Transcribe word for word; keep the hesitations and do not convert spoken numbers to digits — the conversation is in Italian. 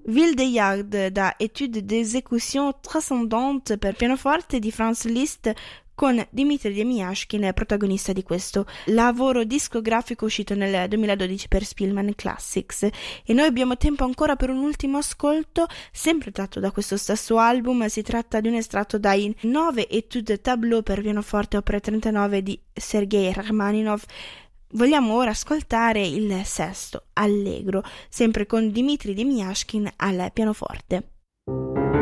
Ville de Jagd da Étude d'exécution transcendante per pianoforte di Franz Liszt, con Dmitri Demyashkin protagonista di questo lavoro discografico uscito nel duemiladodici per Spielman Classics. E noi abbiamo tempo ancora per un ultimo ascolto, sempre tratto da questo stesso album. Si tratta di un estratto dai nove Études tableau per pianoforte opera trentanove di Sergei Rachmaninov. Vogliamo ora ascoltare il sesto, Allegro, sempre con Dmitri Demyashkin al pianoforte.